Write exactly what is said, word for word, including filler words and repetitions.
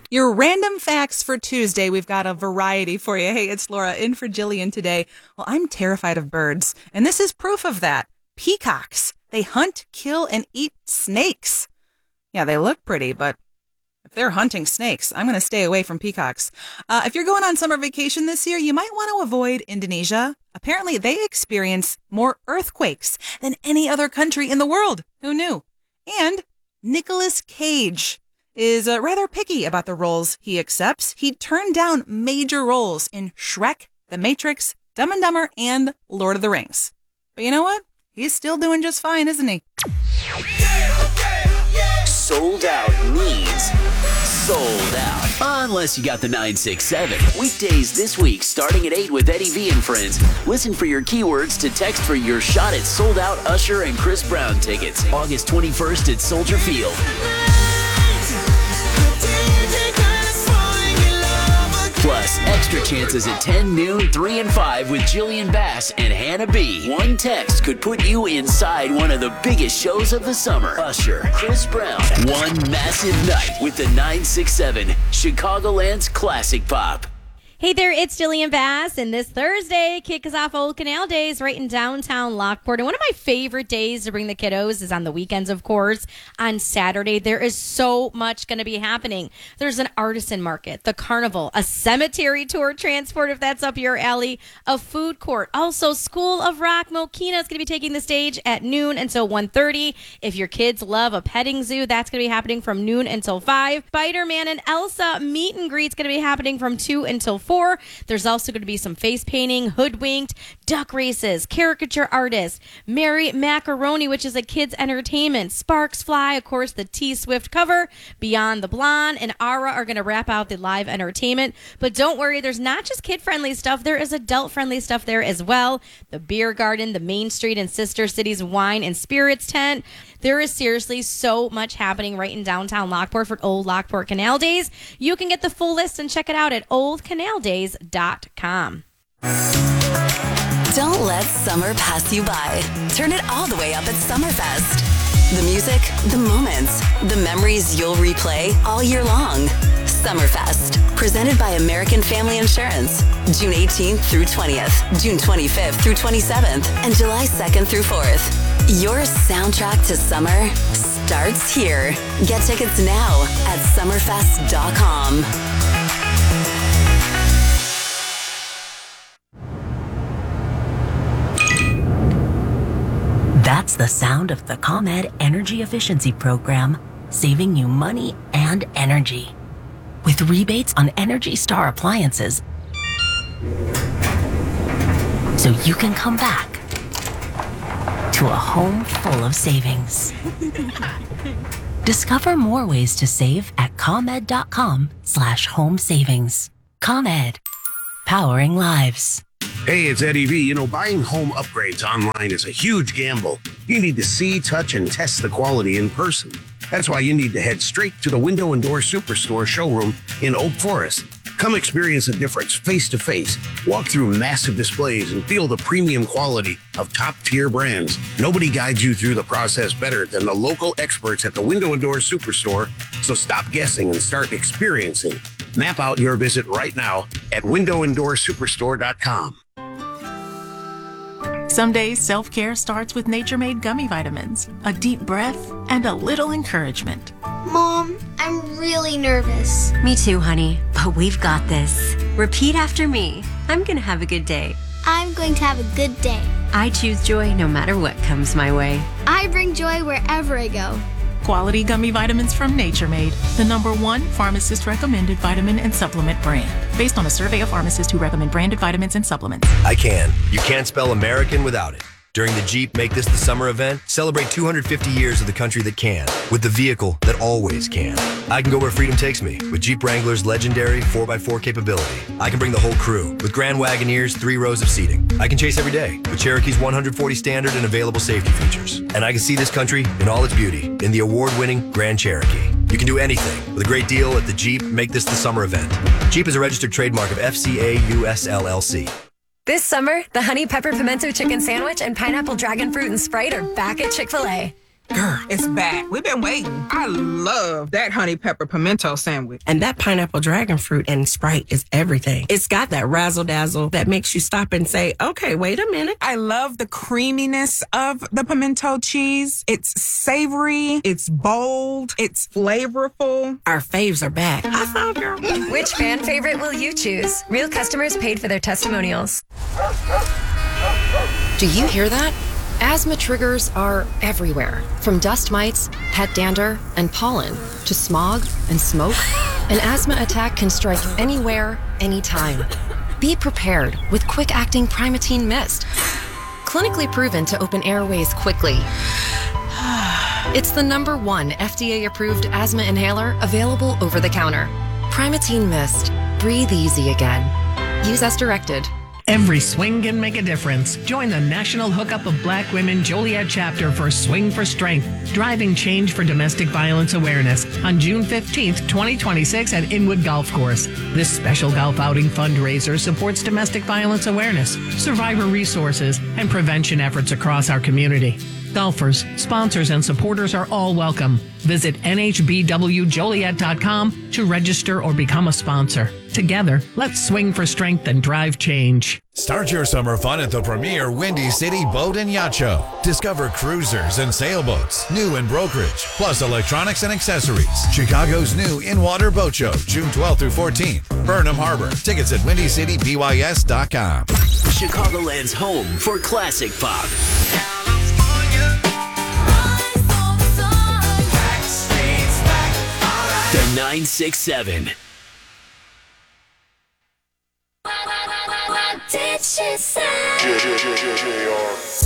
Your random facts for Tuesday. We've got a variety for you. Hey, it's Laura in for Jillian today. Well, I'm terrified of birds, and this is proof of that. Peacocks. They hunt, kill, and eat snakes. Yeah, they look pretty, but if they're hunting snakes, I'm going to stay away from peacocks. Uh, if you're going on summer vacation this year, you might want to avoid Indonesia. Apparently, they experience more earthquakes than any other country in the world. Who knew? And Nicolas Cage is uh, rather picky about the roles he accepts. He turned down major roles in Shrek, The Matrix, Dumb and Dumber, and Lord of the Rings. But you know what? He's still doing just fine, isn't he? Sold out means sold out. Unless you got the nine six seven. Weekdays this week starting at eight with Eddie V and friends. Listen for your keywords to text for your shot at sold out Usher and Chris Brown tickets. August twenty-first at Soldier Field. Plus, extra chances at ten, noon, three, and five with Jillian Bass and Hannah B. One text could put you inside one of the biggest shows of the summer. Usher, Chris Brown. One massive night with the nine six seven, Chicagoland's classic pop. Hey there, it's Jillian Bass, and this Thursday, kick us off Old Canal Days right in downtown Lockport. And one of my favorite days to bring the kiddos is on the weekends, of course. On Saturday, there is so much going to be happening. There's an artisan market, the carnival, a cemetery tour transport, if that's up your alley, a food court. Also, School of Rock Mokina is going to be taking the stage at noon until one thirty. If your kids love a petting zoo, that's going to be happening from noon until five. Spider-Man and Elsa meet and greet is going to be happening from two until four. There's also going to be some face painting, hoodwinked, duck races, caricature artists, Mary Macaroni, which is a kids' entertainment, Sparks Fly, of course, the T-Swift cover, Beyond the Blonde, and Ara are going to wrap out the live entertainment. But don't worry, there's not just kid-friendly stuff. There is adult-friendly stuff there as well. The Beer Garden, the Main Street and Sister Cities Wine and Spirits tent. There is seriously so much happening right in downtown Lockport for Old Lockport Canal Days. You can get the full list and check it out at old canal days dot com. Don't let summer pass you by. Turn it all the way up at Summerfest. The music, the moments, the memories you'll replay all year long. Summerfest, presented by American Family Insurance. June eighteenth through twentieth, June twenty-fifth through twenty-seventh, and July second through fourth. Your soundtrack to summer starts here. Get tickets now at summerfest dot com. That's the sound of the ComEd Energy Efficiency Program, saving you money and energy. With rebates on Energy Star appliances, so you can come back to a home full of savings. Discover more ways to save at ComEd.com slash home savings. ComEd, powering lives. Hey, it's Eddie V. You know, buying home upgrades online is a huge gamble. You need to see, touch, and test the quality in person. That's why you need to head straight to the Window and Door Superstore showroom in Oak Forest. Come experience the difference face to face. Walk through massive displays and feel the premium quality of top-tier brands. Nobody guides you through the process better than the local experts at the Window and Door Superstore. So stop guessing and start experiencing. Map out your visit right now at window and door superstore dot com. Some days self-care starts with Nature Made gummy vitamins, a deep breath, and a little encouragement. Mom, I'm really nervous. Me too, honey, but we've got this. Repeat after me. I'm gonna have a good day. I'm going to have a good day. I choose joy no matter what comes my way. I bring joy wherever I go. Quality gummy vitamins from Nature Made, the number one pharmacist-recommended vitamin and supplement brand, based on a survey of pharmacists who recommend branded vitamins and supplements. I can. You can't spell American without it. During the Jeep Make This the Summer event, celebrate two hundred fifty years of the country that can, with the vehicle that always can. I can go where freedom takes me, with Jeep Wrangler's legendary four by four capability. I can bring the whole crew, with Grand Wagoneer's three rows of seating. I can chase every day, with Cherokee's one hundred forty standard and available safety features. And I can see this country in all its beauty, in the award-winning Grand Cherokee. You can do anything with a great deal at the Jeep Make This the Summer event. Jeep is a registered trademark of F C A U S L L C. This summer, the Honey Pepper Pimento Chicken Sandwich and Pineapple Dragon Fruit and Sprite are back at Chick-fil-A. Girl, it's back. We've been waiting. I love that honey pepper pimento sandwich. And that pineapple dragon fruit and Sprite is everything. It's got that razzle dazzle that makes you stop and say, okay, wait a minute. I love the creaminess of the pimento cheese. It's savory, it's bold, it's flavorful. Our faves are back. I found her. Which fan favorite will you choose? Real customers paid for their testimonials. Do you hear that? Asthma triggers are everywhere, from dust mites, pet dander, and pollen, to smog and smoke. An asthma attack can strike anywhere, anytime. Be prepared with quick-acting Primatene Mist. Clinically proven to open airways quickly. It's the number one F D A-approved asthma inhaler available over the counter. Primatene Mist. Breathe easy again. Use as directed. Every swing can make a difference. Join the National Hookup of Black Women Joliet chapter for Swing for Strength, driving change for domestic violence awareness on June fifteenth, twenty twenty-six at Inwood Golf Course. This special golf outing fundraiser supports domestic violence awareness, survivor resources, and prevention efforts across our community. Golfers, sponsors, and supporters are all welcome. Visit N H B W Joliet dot com to register or become a sponsor. Together, let's swing for strength and drive change. Start your summer fun at the premier Windy City Boat and Yacht Show. Discover cruisers and sailboats, new in brokerage, plus electronics and accessories. Chicago's new in-water boat show, June twelfth through fourteenth. Burnham Harbor. Tickets at windy city b y s dot com. Chicagoland's home for classic pop. The nine six seven. What did she say?